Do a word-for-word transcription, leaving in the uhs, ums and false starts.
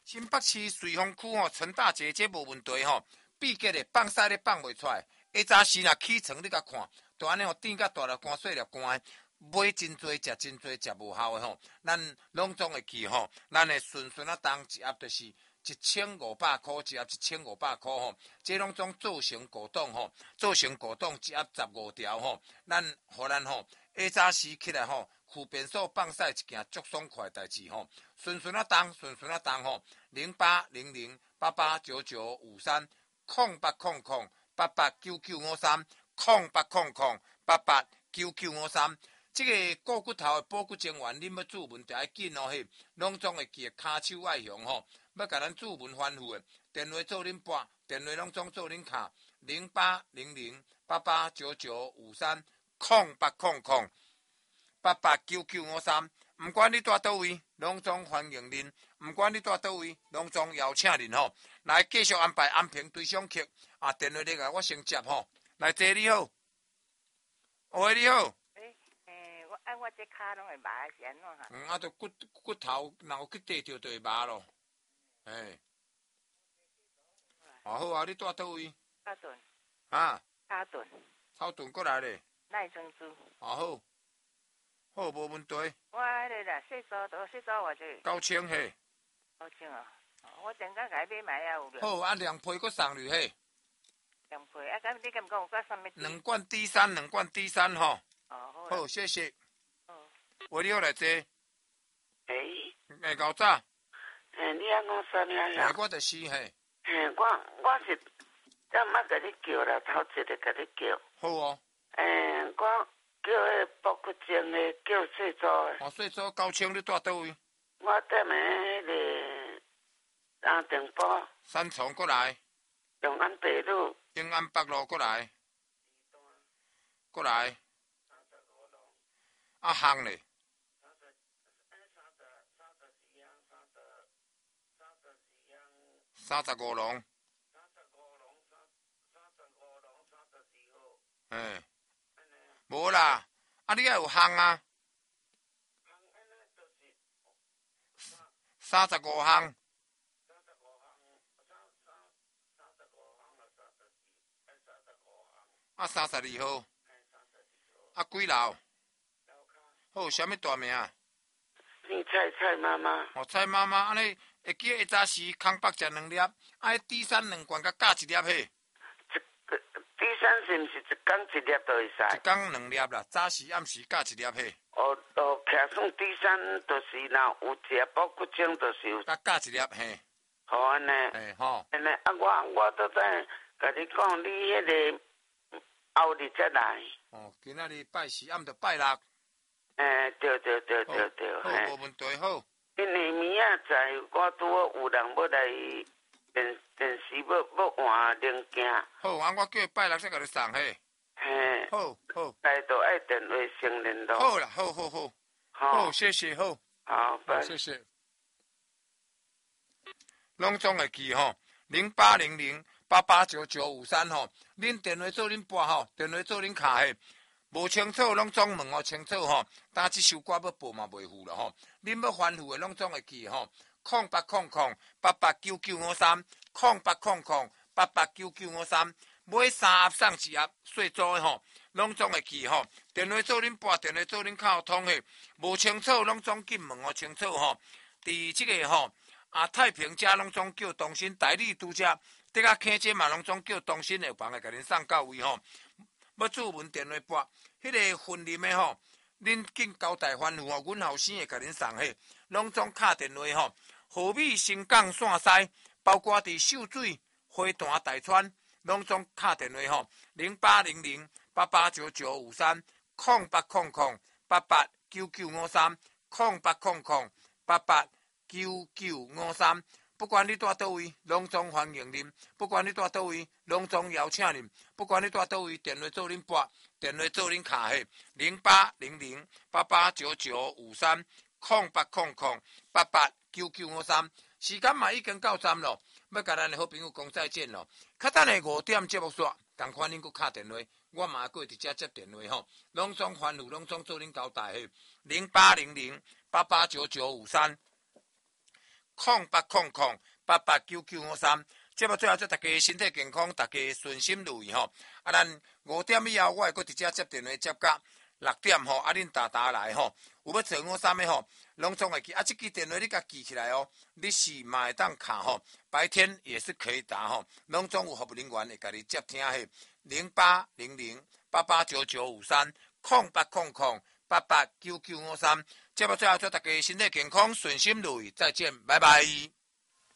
新北市瑞丰区吼，陈大姐这无问题吼，毕竟咧放屎咧放袂出来。下早时若起床你甲看，就安尼吼甜甲大粒干细粒干的，买真多食真多食无效的吼，咱拢总会去吼，咱的顺顺啊当一盒就是一千五百块，一盒一千五百块吼，这拢总做成果冻吼，做成果冻一盒十五条吼，咱互咱吼下早时起来吼。区便所放屎一件足爽快的代志吼，顺顺啊当，顺顺啊当吼，零八零零八八九九五三，空八空空八八九九五三，空八空空八八九九五三。这个骨骨头的补骨精丸，恁要注文就要紧哦嘿，拢总会记骹手爱用吼，要甲咱注文反复的，电话做恁拨，电话拢总做恁卡，零八零零八八九九五三，空八空空。八八九九五三，唔管你住倒位，拢总欢迎恁；唔管你住倒位，拢总邀请恁吼。来继续安排安平对象客啊，电话你个我先接吼。来，姐你好，喂你好。 诶诶，我按我这骹拢会麻是安怎哈？ 嗯，啊，就骨骨头，然后去地着就会麻咯。诶。哦好啊，你住倒位？ 卡顿。 啊。 卡顿。 草顿过来咧。 赖珍珠。 哦好。好，无问题。 我迄个啦，细沙多细沙偌济？ 九千嘿。 九千啊！我等下甲伊买买啊有了。 好，啊两批搁送入嘿。 两批啊，咁你咁讲有甲啥物？ 两罐 D 三，两罐 D 三吼。 哦好。 好，谢谢。 哦。 喂，你好来坐。 诶。 诶，搞早。 诶，你安怎说呢？ 诶，我就是嘿。 嘿，我我是昨捌甲你叫啦，头一个甲你叫。 好哦。 诶，我。叫迄博骨精的，叫细组的。 哦，细组九千，你住倒位？ 我踮诶迄个安定堡。 三重过来。 永安北路。 永安北路过来。过来。啊，巷咧。三十五楼。诶。无啦，啊你要有项啊，三十五项，啊三十二号，啊几楼？好，啥物大名？ 姓蔡，蔡妈妈。 哦，蔡妈妈，安尼会记下早时空白食两粒，啊，第三两罐甲加一粒嘿。 第三是毋是一工一粒都会使？ 一工两粒啦，早时暗时加一粒嘿。 哦哦，徛算第三就是若有食补骨精，就是有。 加加一粒嘿。 好安尼。 嘿吼。 安尼啊，我我都在甲你讲，你迄个后日才来。 哦，今仔日拜四，暗着拜六。 诶，对对对对对。 好，无问题好。 因为明仔载我拄好有人要来。电电视要要换零件。 好，啊，我叫伊拜六再甲你送嘿。 嘿。 好好。 来都爱电话先联络。 好啦，好好好。好，谢谢，好。 好，拜。 谢谢。拢总会记吼，零八零零八八九九五三吼，恁电话做恁拨吼，电话做恁卡嘿。无清楚拢总问哦，清楚吼。但即首歌要报嘛袂赴了吼。恁要反复的拢总会记吼。空八空空八八九九五三，空八空空八八九九五三，买三盒送一盒，细组的吼，拢总会记吼。电话做恁拨，电话做恁卡通的，无清楚拢总紧问哦，清楚吼。伫即个吼啊太平遮拢总叫东新代理拄遮，得啊客街嘛拢总叫东新的房的，甲恁送到位吼。要注文电话拨，迄、那个婚礼的吼，恁紧交代反复吼，阮后生会甲恁送迄，拢总敲电话吼。河美、新港、线西，包括伫秀水、花坛、大川，拢总敲电话吼，零八零零八八九九五三，空八空空八八九九五三，空八空空八八九九五三。不管你住倒位，拢总欢迎恁；不管你住倒位，拢总邀请恁；不管你住倒位，电话做恁拨，电话做恁卡嘿，零八零零八八九九五三，空八空空八八。九九五三，时间嘛已经到站咯，要甲咱的好朋友讲再见咯。较等下五点节目煞，同款恁佫敲电话，我嘛过伫遮接电话吼。拢总反复，拢总做恁交代嘿。零八零零八八九九五三， 空八空空八八九九五三。节目最后祝大家身体健康，大家顺心如意吼。啊，咱五点以后我会搁直接接电话接到六点吼，啊，恁大大来吼，有要找我啥物吼，拢总会记。啊，这支电话你甲记起来哦，你是嘛会当卡吼，白天也是可以打吼，拢总有服务人员会甲你接听嘿。零八零零八八九九五三空八空空八八九九五三。节目最后祝大家身体健康，顺心如意，再见，拜拜。